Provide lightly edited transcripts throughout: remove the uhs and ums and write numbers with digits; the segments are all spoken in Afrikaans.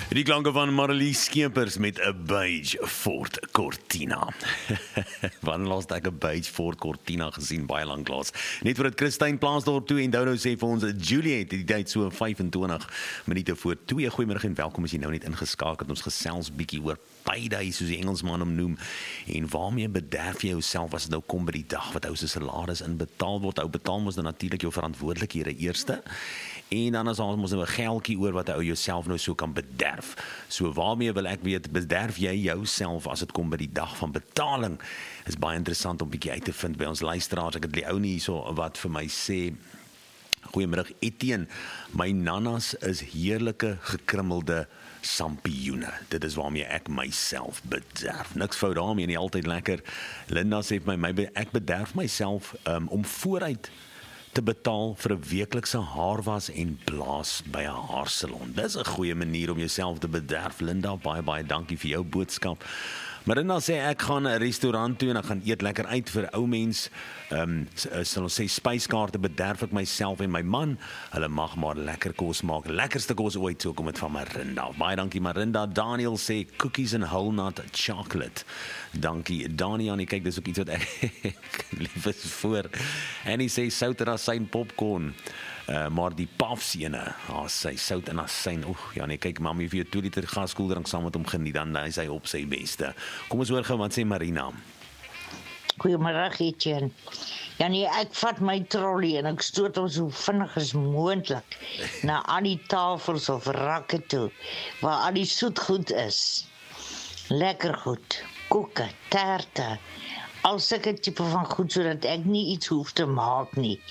Die klanke van Marlies Skeepers met 'n beige Ford Cortina. Wanneer laas ek 'n beige Ford Cortina gesien, baie lank laas. Net voordat Christine Plaasdorp toe en Dodo sê vir ons Juliet, die tyd so 25 minute voor 2. Goeiemiddag en welkom as jy nou net ingeskakel. Ons gesels bietjie oor payday, soos die Engelsman hom noem. En waarmee bederf jy jouself as dit nou kom by die dag wat ou se salaris inbetaal word? Ou betaal mos dan natuurlik jou verantwoordelikhede eerste. En dan is ons nou 'n geldjie oor wat ou jouself nou so kan bederf. So waarmee wil ek weet, bederf jy jouself as dit kom by die dag van betaling? Is baie interessant om bietjie uit te vind by ons luisteraars. Ek het die ou nie hierso wat vir my sê. Goeiemiddag Etienne, my nannas is heerlike gekrummelde sampioene. Dit is waarmee ek myself bederf. Niks fout daarmee, nie altyd lekker. Linda sê vir my ek bederf myself om vooruit te betaal vir 'n weeklikse haarwas en blaas by 'n haarsalon. Dis 'n goeie manier om jouself te bederf. Linda, baie dankie vir jou boodskap. Marina sê ek gaan 'n restaurant toe en ek gaan eet lekker uit vir ou mens. Sal ons sê spyskaarte bederf ek myself en my man. Hulle mag maar lekker kos maak. Lekkerste kos ooit, so kom dit van Marinda. Baie dankie Marinda. Daniel sê cookies and whole nut chocolate. Dankie Daniel. Kyk, dis ook iets wat ek lief is voor. En hy sê sout en asyn popcorn. Maar die pafsene, sy sout en asyn. Ja nee, kyk mami, vir jou 2 liter gaskoeldrank saam met hom geniet, dan is hy op sy beste. Kom ons hoor gou wat sê Marina. Goeiemiddag Etienne. Ja nee, ek vat my trolley en ek stoot hom so vinnig as moontlik na al die tafels of rakke toe, waar al die soetgoed is. Lekker goed, koeke, terte, al sulke tipe van goed, sodat ek nie iets hoef te maak nie.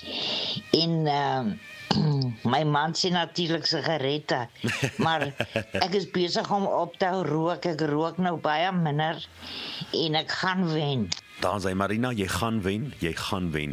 En my man sê natuurlik sigarette, maar ek is besig om op te hou rook. Ek rook nou baie minder en ek gaan wen. Daar sê Marina, jy gaan wen.